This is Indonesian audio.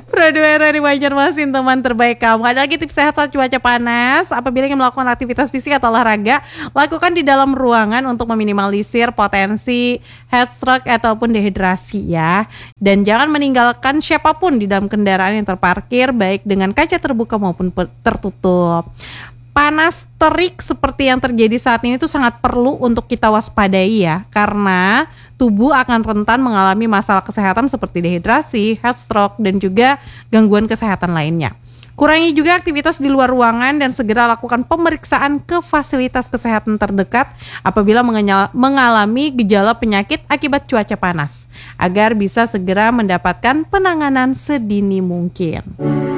Produk dari Banjarmasin, teman terbaik kamu. Ada lagi tips sehat saat cuaca panas. Apabila ingin melakukan aktivitas fisik atau olahraga, lakukan di dalam ruangan untuk meminimalisir potensi heat stroke ataupun dehidrasi ya. Dan jangan meninggalkan siapapun di dalam kendaraan yang terparkir, baik dengan kaca terbuka maupun tertutup. Panas terik seperti yang terjadi saat ini itu sangat perlu untuk kita waspadai ya, karena tubuh akan rentan mengalami masalah kesehatan seperti dehidrasi, heat stroke, dan juga gangguan kesehatan lainnya. Kurangi juga aktivitas di luar ruangan dan segera lakukan pemeriksaan ke fasilitas kesehatan terdekat apabila mengalami gejala penyakit akibat cuaca panas, agar bisa segera mendapatkan penanganan sedini mungkin.